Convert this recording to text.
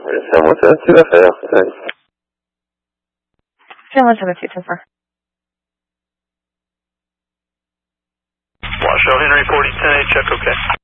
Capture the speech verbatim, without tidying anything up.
seven one seven two F A L. Thanks. seven one seven two ten four. Washoe Henry forty ten eight, check okay.